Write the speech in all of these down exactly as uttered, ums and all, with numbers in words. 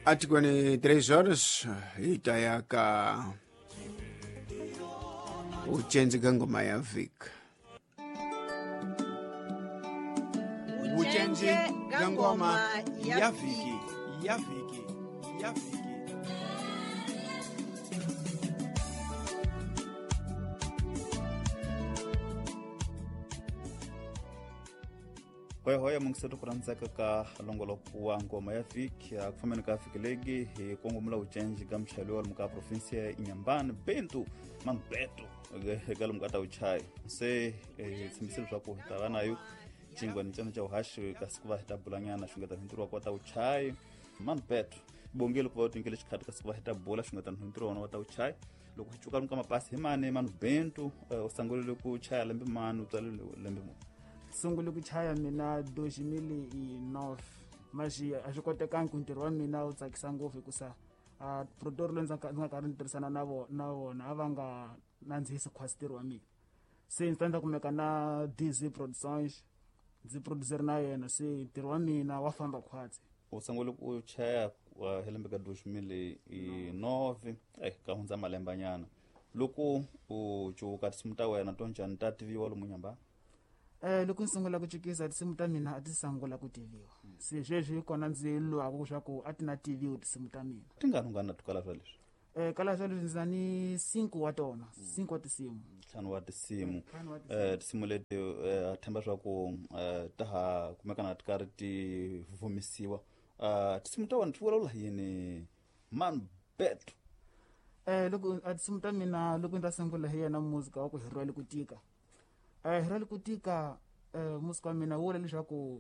Ati kwenye três horas itayaka uchenzi ka ngoma ya vika uchenzi ka ngoma ya viki ya viki ya viki. Hoya hoya mungisetu kurandzaka ka longolo kuwa ngoma ya viki akufambeni ka viki legi hi kongomula uchenji ka mchaliwa muka provinsia ya Inhambane Bento manu Beto galo mukata uchai se tsimbiselo swa ku hitava nayo chingwa ni tsena cha uhashi kasi kuva hita bulanyana shungeta hintirwa kwata uchai manu Beto bongelo kuva utingele chikhati kasi kuva hita bula shungeta hintirwa wana wata uchai loko hichuka muka mapasi himane manu Bento usangolele ku uchai lembe manu tsalele lembe manu sungule ku chaya mina dois mil e nove mas a swi kotekangi ku ntirho wa mina wu tsakisa ngopfu hikusa a produtor loyi ndzi nga karhi ni tirhisana na vona na vona a va nga nandzihisi khwasi ntirho wa mina se ndzi ta ndza kumeka na D Z Productions ndzi producer na yena se ntirho wa mina wa famba khwatsi usangole ku chaya wa helembe ka dois mil e nove eh ka hundza malembanyana loko u cuka tisimu ta wena to njhani ta tiviwa lomu Nyambane. Eh loko nsungula ku cikisa tisimu ta mina a ti sangula ku tiviwa se sweswi kona ndzi lwaka swa ku a ti na T V tisimu ta mina tingani ungana tukala swa leswi eh kala swa leswi ndzi ni cinco wa tona cinco wa tisimu ntlhanu wa tisimu eh tisimu leti eh themba swa ku eh ta ha kumeka na ti karhi ti vumisiwa ah tisimu ta wena ti vulavula yini manu Beto. eh loko a tisimu ta mina loko ndzi sungula hi yena muzika wa ku hirwele ku tika eh hirwele ku tika eh muzika wa mina wu vula leswaku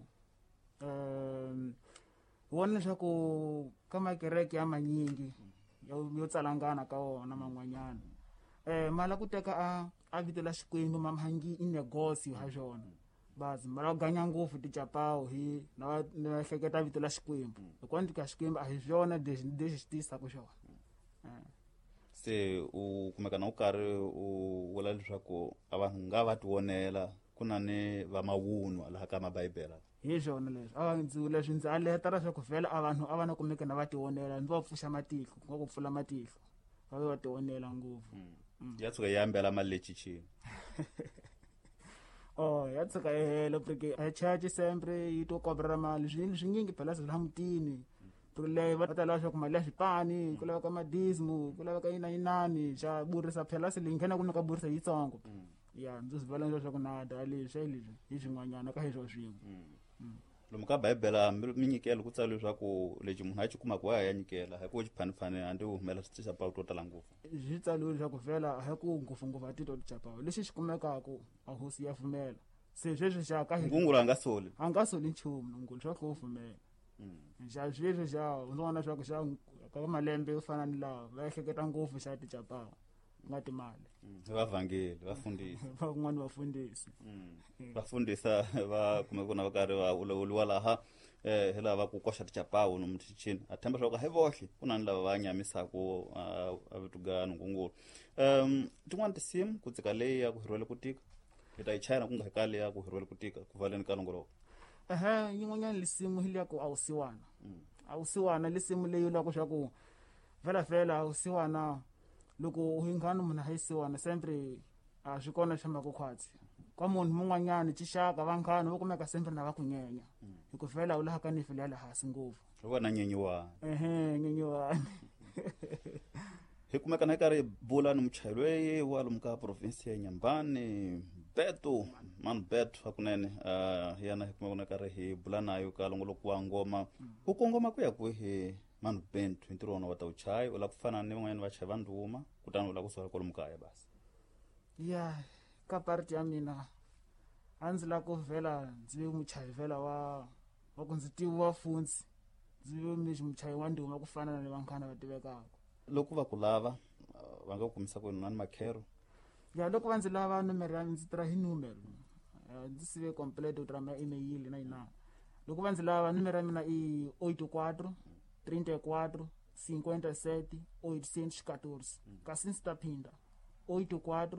eh wona leswaku ka makereke ya manyingi yo yo tsalangana ka wona man'wanyana eh mala ku teka a a vito la Xikwembu mamhangi i negosi ha xona bazi mara ganya ngopfu ti chapawo hi na na hleketa vito la Xikwembu loko ndzi ka Xikwembu a hi xona lexi xi tisa ku xona eh se u kumeka na u karhi u vula leswaku a vanhu nga va ti vonela ku na ni va mavunwa laha ka mabhayibhela hi xona leswi a ndzi leswi ndzi a leta leswaku vhela a vanhu a va na kumeka na va ti vonela ndzi va pfuxa matihlo ku nga ku pfula matihlo va va ti vonela ngopfu ya tshuka ya mbela malechi chini oh ya tshuka helo porque a church sempre yi to kobra mali swi swinyingi phela swi la mutini leyi va ta lava swa ku mali ya swipani ku laveka madismu ku laveka yina yinani xa burisa phela se leyi nghena ku ka burisa yitsongo ya ndzi swi vula leswaku na da leswi hi leswi hi swin'wanyana ka hiswo swin'we lomu ka bhayibhela minyikelo ku tsala leswaku lexi munhu a xi kumaka wa ya nyikela hi ku xiphanifani andi u humela swichapawu to tala ngopfu swi tsaliwe leswaku vhela hi ku ngopfungopfu a ti to tichapawu lexi xi kumekaku a hosi ya pfumela se sweswi xa ka ngungulu a nga soli a nga soli nchumu ngulu swa ku pfumela xa sweswi xa ndzi vona swa ku xa ka malembe yo fana ni lawa va ehleketa ngopfu xa tichapawu nga timali vavhangeli vafundisi van'wani vafundisi vafundisa va kumeka na va karhi va ulawuliwa laha eh lava ku koxa tichapawu no muthichini a themba swa ku hi vohle ku na ni lava va nyamisako a vitugana ngungulu um tin'wana tisimu ku tsika leyi ya ku hirwele ku tika hi ta yi chayina ku nga hikale ya ku hirwele ku tika ku valeni ka longoloko ehe yin'wanyana lisimu hi liya ku a wu siwana a wu siwana lisimu leyi loko swa ku vhela vhela a wu siwana loko hi nghana munhu a yi siwana sempre a swi kona xa mako khwatsi ka munhu mun'wanyana xixaka vanghana vo kumeka sempre na va ku nyenya hi ku vhela u laha ka nifi leya le hansi ngopfu hi vona nyenyiwani ehe nyenyiwani hi kumeka na karhi bula ni muchayelweyi wa lomu ka provinsi ya Nyambane Beto manu Beto hakunene uh, yana hi kumeka na karhi hi bula nayo ka longoloko wa ngoma ku kongoma ku ya ku hi manu Beto hi ntirho wona wa ta uchayi u la ku fana ni van'wanyana vachayi va ndhuma kutani u la ku suka kwalomu kaya basi ya ka party ya mina a ndzi la ku vhela ndzi ve muchayi vhela wa wa ku ndzi tiviwa funzi ndzi ve mixi muchayi wa ndhuma ku fana na vanghana va tivekaka loko va ku lava va nga kumisa ku na ni makhero ya loko va ndzi lava numero ya ndzi tira hi numero ndzi sive complete u tira ma email na ina loko va ndzi lava numero ya mina i oito quatro trinta e quatro cinquenta e sete oitocentos e quatorze kasi ndzi ta phinda oito quatro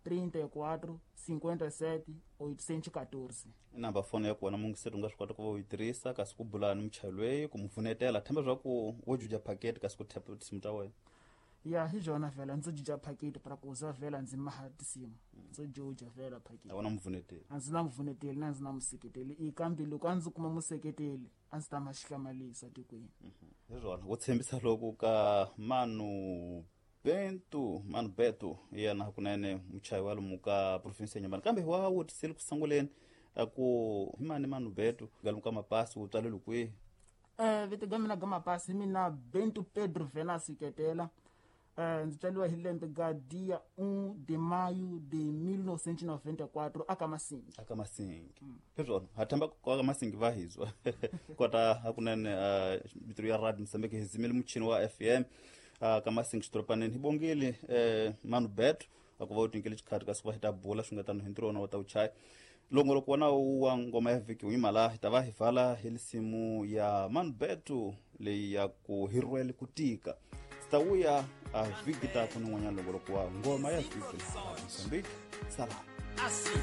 trinta e quatro, cinquenta e sete, oitocentos e quatorze. namba fone ya kona mungu setu nga swi kota ku va u yi tirhisa kasi ku bula ni muchayeri ku mu pfunetela themba swa ku wo juja phaketi kasi ku tap tinsimu ta wena. Ya hi byona vhela ndzi juja phaketi para ku za vhela ndzi maha tinsimu ndzi juja vhela phaketi. a wu na muvuneteli? A ndzi na muvuneteli na ndzi na museketeli i kambe loko a ndzi kuma museketeli a ndzi ta ma xihlamalisa tikweni. hi swona ku tshembisa loku ka manu Bento manu Beto yena hakunene muchayi wa lomu ka province ya Nyambani kambe wa wutisile ku sanguleni ku hi mani manu Beto galomu ka mapasi wu tswalele kwihi? Eh vito ga mina ga mapasi mina Bento Pedro Venasi Ketela. Eh ndzi tswaliwa hi lembe ga dia un de maio de mil novecentos e noventa e quatro aka Masingi. aka Masingi hi swona ha themba ku aka Masingi va hizwa kota hakunene vito ya radio Msambiki hi zimile muchini wa F M ka Masingi xitoropaneni hi bongile eh manu Beto aku va u tinkele xikhati kasi va hi ta bula swi nga ta no hi ntirho wona wa ta uchayi longo loko wona wa ngoma ya vhiki wu yima laha hi ta va hi pfala hi lisimu ya manu Beto leyi ya ku hi rhwele ku tika ta vuya a vhiki ta ku n'wanyana loko loko wa ngoma ya vhiki Msambiki salama.